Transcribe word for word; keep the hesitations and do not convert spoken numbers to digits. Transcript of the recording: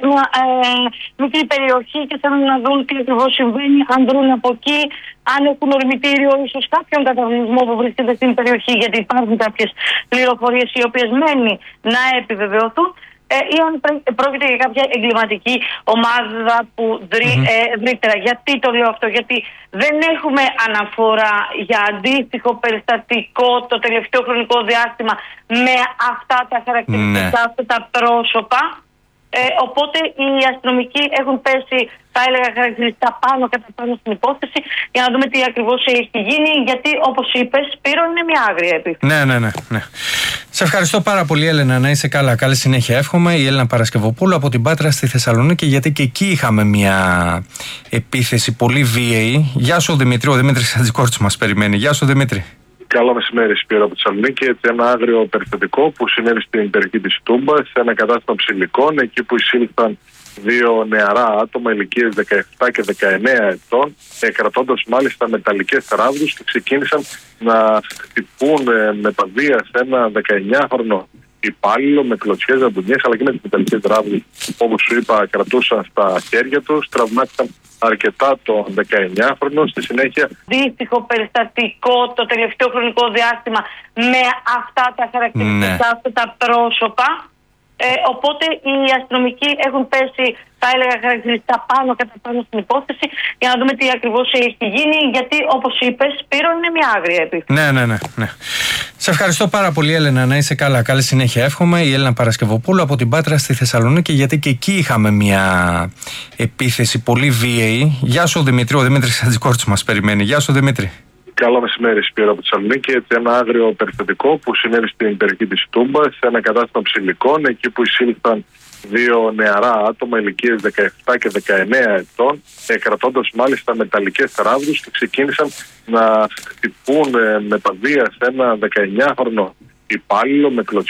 μια ε, μικρή περιοχή και θέλουν να δουν τι ακριβώς συμβαίνει, αν δρουν από εκεί, αν έχουν ορμητήριο ίσως κάποιον καταβλισμό που βρίσκεται στην περιοχή, γιατί υπάρχουν κάποιες πληροφορίες οι οποίες μένει να επιβεβαιωθούν, ε, ή αν πρόκειται για κάποια εγκληματική ομάδα που δρεί mm-hmm. ε, ευρύτερα. Γιατί το λέω αυτό? Γιατί δεν έχουμε αναφορά για αντίστοιχο περιστατικό το τελευταίο χρονικό διάστημα με αυτά τα χαρακτηριστικά, mm-hmm. αυτά τα πρόσωπα. Ε, οπότε οι αστυνομικοί έχουν πέσει, θα έλεγα, χαρακτηριστικά πάνω κατά πάνω στην υπόθεση για να δούμε τι ακριβώς έχει γίνει. Γιατί, όπως είπες, Σπύρο, είναι μια άγρια επίθεση. Ναι, ναι, ναι, ναι. Σε ευχαριστώ πάρα πολύ, Έλενα. Να είσαι καλά. Καλή συνέχεια, εύχομαι. Η Έλενα Παρασκευοπούλου από την Πάτρα στη Θεσσαλονίκη, γιατί και εκεί είχαμε μια επίθεση πολύ βίαιη. Γεια σου, Δημήτρη. Ο Δημήτρης Χατζικόρτης μας περιμένει. Γεια σου, Δημήτρη. Καλό μεσημέρι, Σπύρο από τη Θεσσαλονίκη. Έτσι, ένα άγριο περιστατικό που συνέβη στην περιοχή της Τούμπας, σε ένα κατάστημα ψηλικών, εκεί που εισήλθαν δύο νεαρά άτομα ηλικίες δεκαεπτά και δεκαεννέα ετών, ε, κρατώντας μάλιστα μεταλλικές τράβδους, και ξεκίνησαν να χτυπούν ε, με παδία σε ένα δεκαεννιάχρονο υπάλληλο με κλωτσιές, ζαμπουνιές, αλλά και με τις μεταλλικές τράβδους, όπως σου είπα, κρατούσαν στα χέρια τους. Τραυμάτισαν αρκετά το δεκαεννιάχρονο. Στη συνέχεια, αντίστοιχο περιστατικό το τελευταίο χρονικό διάστημα με αυτά τα χαρακτηριστικά, ναι. αυτά τα πρόσωπα. Ε, οπότε οι αστυνομικοί έχουν πέσει, θα έλεγα, χαρακτηριστικά πάνω κατά πάνω στην υπόθεση για να δούμε τι ακριβώς έχει γίνει. Γιατί, όπως είπες, Σπύρο, είναι μια άγρια επίθεση. Ναι, ναι, ναι, ναι. Σε ευχαριστώ πάρα πολύ, Έλενα. Να είσαι καλά. Καλή συνέχεια, εύχομαι. Η Έλενα Παρασκευοπούλου από την Πάτρα στη Θεσσαλονίκη, γιατί και εκεί είχαμε μια επίθεση πολύ βίαιη. Γεια σου, Δημήτρη. Ο Δημήτρης Χατζικόρτης μας περιμένει. Γεια σου, Δημήτρη. Καλό μεσημέρι, Σπύρο από τη Θεσσαλονίκη. Έτσι, ένα άγριο περιστατικό που συνέβη στην περιοχή της Τούμπας, σε ένα κατάστημα ψηλικών, εκεί που εισήλθαν δύο νεαρά άτομα ηλικίες δεκαεπτά και δεκαεννέα ετών, ε, κρατώντας μάλιστα μεταλλικές τράβδους, και ξεκίνησαν να χτυπούν ε, με παδία σε ένα δεκαεννιάχρονο υπάλληλο με κλωτσιές.